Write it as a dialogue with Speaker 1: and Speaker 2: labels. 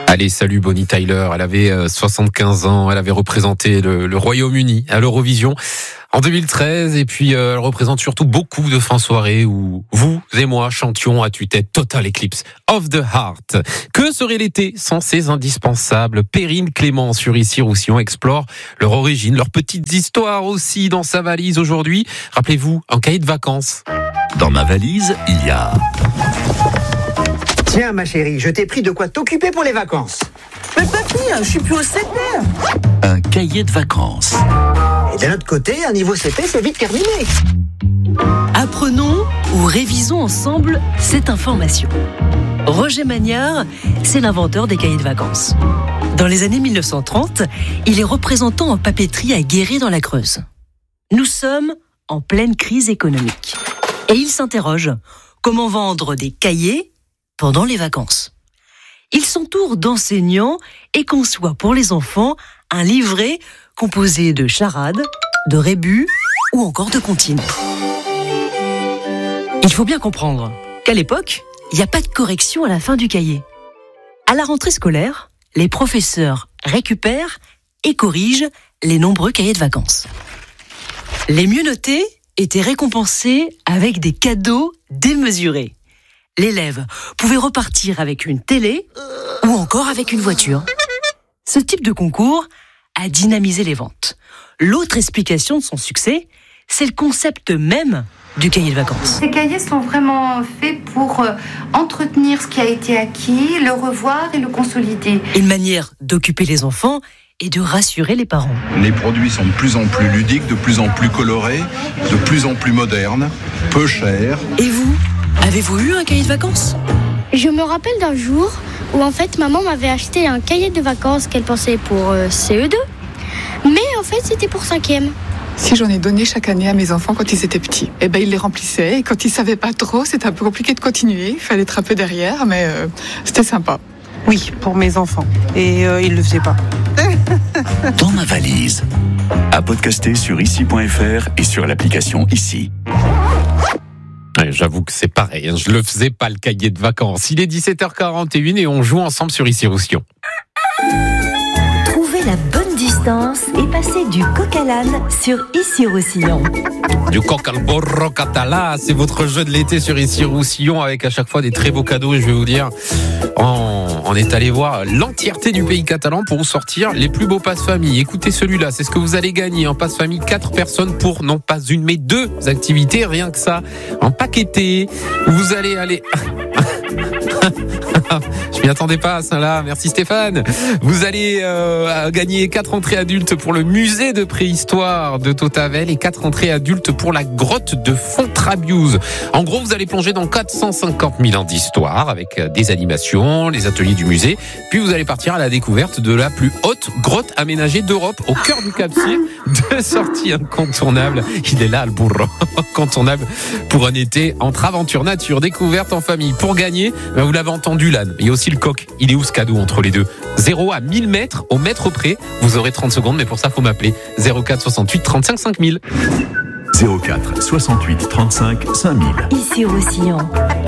Speaker 1: Allez, salut Bonnie Tyler. Elle avait 75 ans. Elle avait représenté le Royaume-Uni à l'Eurovision en 2013. Et puis, elle représente surtout beaucoup de fins soirées où vous et moi chantions à tue-tête Total Eclipse of the Heart. Que serait l'été sans ces indispensables? Perrine Clément sur Ici Roussillon explore leur origine, leurs petites histoires aussi dans sa valise aujourd'hui. Rappelez-vous, un cahier de vacances.
Speaker 2: Dans ma valise, il y a...
Speaker 3: Tiens, ma chérie, je t'ai pris de quoi t'occuper pour les vacances.
Speaker 4: Mais papy, je suis plus au CP.
Speaker 2: un cahier de vacances.
Speaker 3: Et d'un autre côté, un niveau CP, c'est vite terminé.
Speaker 4: Apprenons ou révisons ensemble cette information. Roger Magnard, c'est l'inventeur des cahiers de vacances. Dans les années 1930, il est représentant en papeterie à Guéret dans la Creuse. Nous sommes en pleine crise économique. Et il s'interroge, comment vendre des cahiers pendant les vacances? Il s'entoure d'enseignants et conçoit pour les enfants un livret composé de charades, de rébus ou encore de comptines. Il faut bien comprendre qu'à l'époque, il n'y a pas de correction à la fin du cahier. À la rentrée scolaire, les professeurs récupèrent et corrigent les nombreux cahiers de vacances. Les mieux notés étaient récompensés avec des cadeaux démesurés. L'élève pouvait repartir avec une télé ou encore avec une voiture. Ce type de concours a dynamisé les ventes. L'autre explication de son succès, c'est le concept même du cahier de vacances.
Speaker 5: Ces cahiers sont vraiment faits pour entretenir ce qui a été acquis, le revoir et le consolider.
Speaker 4: Une manière d'occuper les enfants et de rassurer les parents.
Speaker 6: Les produits sont de plus en plus ludiques, de plus en plus colorés, de plus en plus modernes, peu chers.
Speaker 4: Et vous, avez-vous eu un cahier de vacances ?
Speaker 7: Je me rappelle d'un jour où en fait maman m'avait acheté un cahier de vacances qu'elle pensait pour CE2, mais en fait c'était pour 5e.
Speaker 8: Si j'en ai donné chaque année à mes enfants quand ils étaient petits, et ben ils les remplissaient et quand ils savaient pas trop, c'était un peu compliqué de continuer, il fallait être un peu derrière, mais c'était sympa.
Speaker 9: Oui, pour mes enfants. Et ils le faisaient pas.
Speaker 2: Dans ma valise. À podcaster sur ici.fr et sur l'application Ici.
Speaker 1: Ouais, j'avoue que c'est pareil, je le faisais pas le cahier de vacances. Il est 17h41 et on joue ensemble sur Ici Roussillon.
Speaker 10: Trouvez la bonne distance et passez du coq à l'âne sur Ici Roussillon.
Speaker 1: Du coq al burro català, c'est votre jeu de l'été sur Ici Roussillon avec à chaque fois des très beaux cadeaux. Et je vais vous dire, on est allé voir l'entièreté du pays catalan pour vous sortir les plus beaux passe-famille. Écoutez celui-là, c'est ce que vous allez gagner en passe-famille. 4 personnes pour non pas une mais 2 activités, rien que ça. En paqueté, vous allez aller... Je m'y attendais pas à ça là, merci Stéphane. Vous allez gagner 4 entrées adultes pour le musée de préhistoire de Tautavel et 4 entrées adultes pour la grotte de Fontrabiuse. En gros, vous allez plonger dans 450 000 ans d'histoire avec des animations, les ateliers du musée. Puis vous allez partir à la découverte de la plus haute grotte aménagée d'Europe au cœur du Cap-Cyr. 2 sorties incontournables. Il est là le bourreau. Incontournable pour un été entre aventure, nature, découverte en famille. Pour gagner, vous l'avez entendu l'âne. Il y a aussi le coq. Il est où ce cadeau entre les deux? 0 à 1000 mètres au mètre près. Vous aurez 30 secondes, mais pour ça, faut m'appeler 04 68 35 5000.
Speaker 2: 04 68 35 5000.
Speaker 10: Ici Roussillon.